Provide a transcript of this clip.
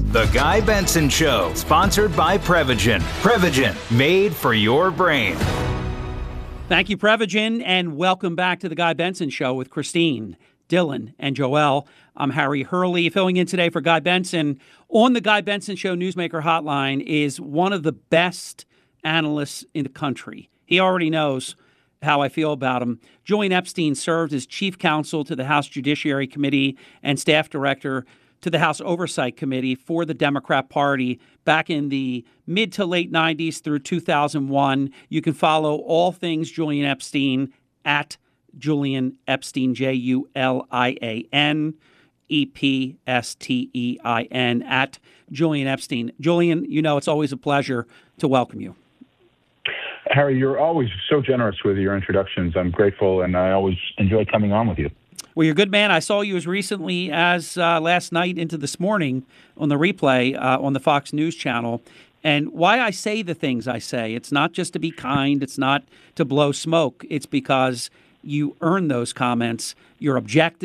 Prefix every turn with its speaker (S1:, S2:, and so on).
S1: The Guy Benson Show, sponsored by Prevagen. Prevagen, made for your brain.
S2: Thank you, Prevagen, and welcome back to The Guy Benson Show with Christine, Dylan, and Joelle. I'm Harry Hurley, filling in today for Guy Benson. On The Guy Benson Show Newsmaker Hotline is one of the best analysts in the country. He already knows how I feel about him. Julian Epstein served as chief counsel to the House Judiciary Committee and staff director to the House Oversight Committee for the Democrat Party back in the mid to late 90s through 2001. You can follow all things Julian Epstein at Julian Epstein, Julian Epstein, at Julian Epstein. Julian, you know it's always a pleasure to welcome you.
S3: Harry, you're always so generous with your introductions. I'm grateful, and I always enjoy coming on with you.
S2: Well, you're a good man. I saw you as recently as last night into this morning on the replay on the Fox News channel. And why I say the things I say, it's not just to be kind. It's not to blow smoke. It's because you earn those comments. You're objective.